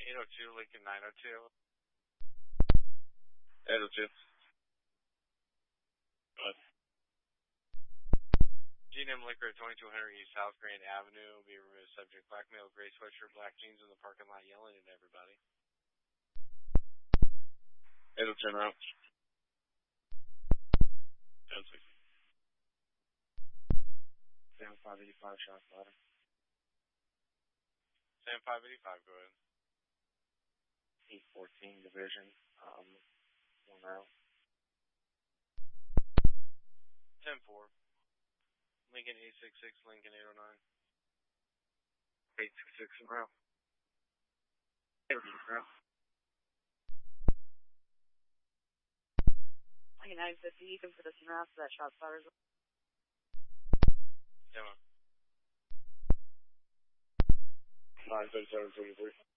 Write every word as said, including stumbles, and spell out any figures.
eight oh two, Lincoln nine oh two. eight oh two. What? G and M Liquor at twenty-two hundred East South Grand Avenue. Be removed subject blackmail, gray sweatshirt, black jeans in the parking lot yelling at everybody. eight oh two routes. ten six. Sam five eighty-five, shots ladder. Sam five eighty-five, go ahead. eight fourteen division, um, one route. ten four. Lincoln eight six six, Lincoln eight oh nine. eight six six in route. eight oh six route. Lincoln nine fifty, you can put us in route for that shot spotter. Demo. nine thirty-seven, thirty-three.